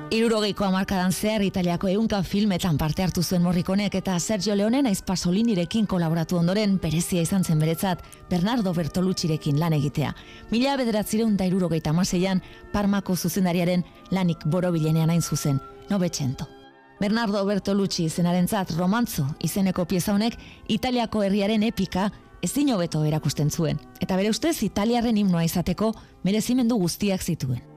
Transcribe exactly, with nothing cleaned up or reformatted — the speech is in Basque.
Hirurogeiko hamarkadan zehar Italiako ehunka filmetan parte hartu zuen Morriconek eta Sergio Leone naiz Pasolinirekin kolaboratu ondoren berezia izan zen beretzat Bernardo Bertoluccirekin lan egitea. Mila bederatziehun eta hirurogeita hamaseian Parmako zuzendariaren lanik borobilenean hain zuzen, Novecento. Bernardo Bertolucci izenarentzat Romanzo izeneko pieza honek Italiako herriaren epika ezin hobeto erakusten zuen, eta bere ustez Italiarren himnoa izateko merezimendu guztiak zituen.